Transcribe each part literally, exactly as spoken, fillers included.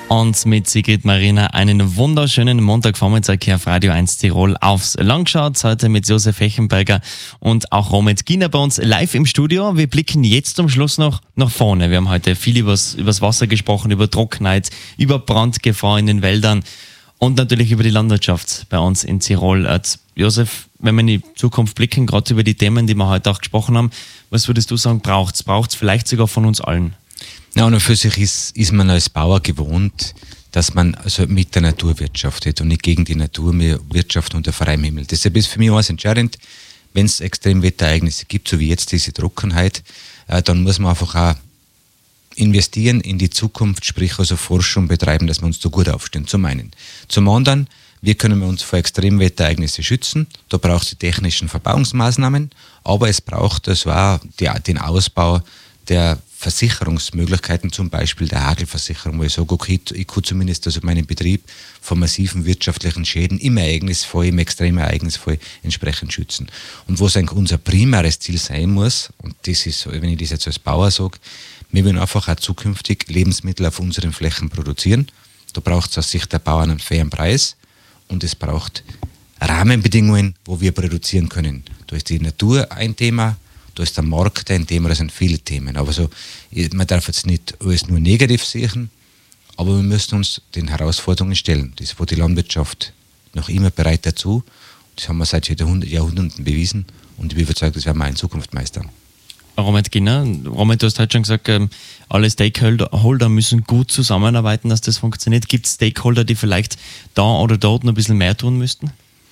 Und mit Sigrid Marina einen wunderschönen Montagvormittag hier auf Radio eins Tirol aufs Land geschaut. Heute mit Josef Fechenberger und auch Romet Giener bei uns live im Studio. Wir blicken jetzt zum Schluss noch nach vorne. Wir haben heute viel übers, übers Wasser gesprochen, über Trockenheit, über Brandgefahr in den Wäldern und natürlich über die Landwirtschaft bei uns in Tirol. Jetzt, Josef, wenn wir in die Zukunft blicken, gerade über die Themen, die wir heute auch gesprochen haben, was würdest du sagen, braucht es? Braucht es vielleicht sogar von uns allen? Ja, und für sich ist, ist man als Bauer gewohnt, dass man also mit der Natur wirtschaftet und nicht gegen die Natur, wir wirtschaften unter freiem Himmel. Deshalb ist für mich ganz entscheidend, wenn es Extremwetterereignisse gibt, so wie jetzt diese Trockenheit, äh, dann muss man einfach auch investieren in die Zukunft, sprich also Forschung betreiben, dass wir uns da gut aufstehen, zum einen. Zum anderen, wie können wir uns vor Extremwetterereignisse schützen? Da braucht es die technischen Verbauungsmaßnahmen, aber es braucht also auch die, den Ausbau der Versicherungsmöglichkeiten, zum Beispiel der Hagelversicherung, wo ich sage, okay, ich kann zumindest also meinen Betrieb vor massiven wirtschaftlichen Schäden im Ereignisfall, im extremen Ereignisfall entsprechend schützen. Und was eigentlich unser primäres Ziel sein muss, und das ist, wenn ich das jetzt als Bauer sage, wir wollen einfach auch zukünftig Lebensmittel auf unseren Flächen produzieren. Da braucht es aus Sicht der Bauern einen fairen Preis und es braucht Rahmenbedingungen, wo wir produzieren können. Da ist die Natur ein Thema, da ist der Markt ein Thema, das sind viele Themen. Aber so, man darf jetzt nicht alles nur negativ sehen, aber wir müssen uns den Herausforderungen stellen. Das war die Landwirtschaft noch immer bereit dazu. Das haben wir seit Jahrhunderten bewiesen und ich bin überzeugt, das werden wir in Zukunft meistern. Romet Giener, Romet, du hast heute schon gesagt, alle Stakeholder müssen gut zusammenarbeiten, dass das funktioniert. Gibt es Stakeholder, die vielleicht da oder dort noch ein bisschen mehr tun müssten?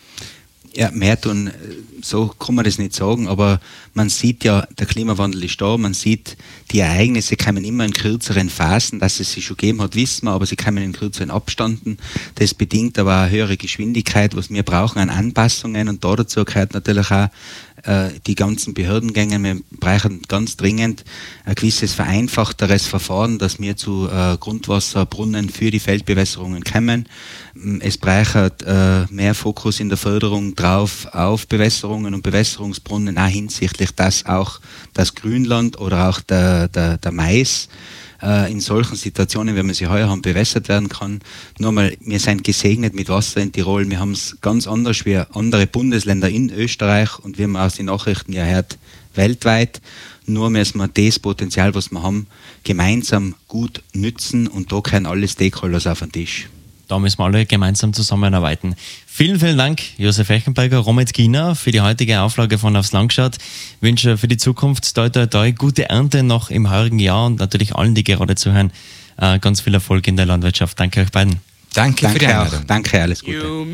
Ja, mehr tun, so kann man das nicht sagen, aber man sieht ja, der Klimawandel ist da, man sieht, die Ereignisse kommen immer in kürzeren Phasen, dass es sie schon gegeben hat, wissen wir, aber sie kommen in kürzeren Abständen. Das bedingt aber eine höhere Geschwindigkeit, was wir brauchen an Anpassungen, und da dazu gehört natürlich auch äh, die ganzen Behördengänge. Wir brauchen ganz dringend ein gewisses vereinfachteres Verfahren, dass wir zu äh, Grundwasserbrunnen für die Feldbewässerungen kommen. Es braucht äh, mehr Fokus in der Förderung drauf auf Bewässerungen und Bewässerungsbrunnen, auch hinsichtlich, dass auch das Grünland oder auch der, der, der Mais äh, in solchen Situationen, wenn wir sie heuer haben, bewässert werden kann. Nur mal, wir sind gesegnet mit Wasser in Tirol. Wir haben es ganz anders wie andere Bundesländer in Österreich und wie man aus den Nachrichten ja hört, weltweit. Nur müssen wir das Potenzial, was wir haben, gemeinsam gut nützen, und da können alle Stakeholders auf den Tisch. Da müssen wir alle gemeinsam zusammenarbeiten. Vielen, vielen Dank, Josef Fechenberger, Romet Giener, für die heutige Auflage von Aufs Land geschaut. Ich wünsche für die Zukunft toi, toi, toi, gute Ernte noch im heurigen Jahr und natürlich allen, die gerade zuhören, ganz viel Erfolg in der Landwirtschaft. Danke euch beiden. Danke, Danke für die Einladung. Danke, alles Gute.